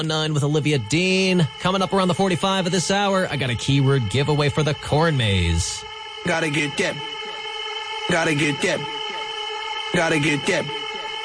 9 with Olivia Dean. Coming up around the 45 of this hour, I got a keyword giveaway for the corn maze. Gotta get that. Gotta get that. Gotta get that.